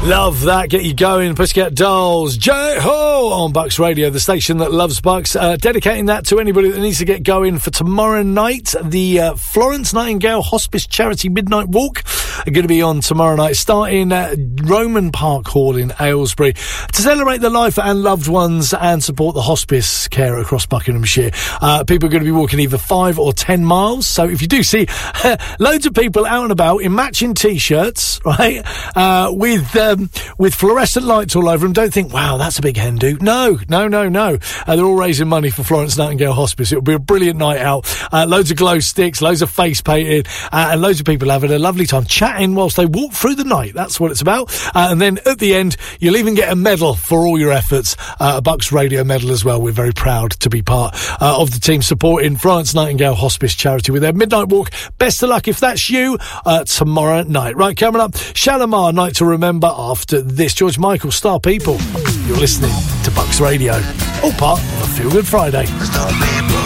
Love that. Get you going. Pussycat Dolls. J-Ho on Bucks Radio, the station that loves Bucks. Dedicating that to anybody that needs to get going for tomorrow night. The Florence Nightingale Hospice Charity Midnight Walk are going to be on tomorrow night, starting at Roman Park Hall in Aylesbury, to celebrate the life and loved ones and support the hospice care across Buckinghamshire. People are going to be walking either 5 or 10 miles. So if you do see loads of people out and about in matching T-shirts, right, with fluorescent lights all over them, don't think, wow, that's a big hen-do. No. They're all raising money for Florence Nightingale Hospice. It'll be a brilliant night out. Loads of glow sticks, loads of face painting, and loads of people having a lovely time chatting whilst they walk through the night. That's what it's about. And then at the end, you'll even get a medal for all your efforts, a Bucks Radio medal as well. We're very proud to be part of the team supporting Florence Nightingale Hospice Charity with their Midnight Walk. Best of luck if that's you tomorrow night. Right, coming up, Shalimar, Night to Remember after this. George Michael, Star People. You're listening to Bucks Radio, all part of a Feel Good Friday.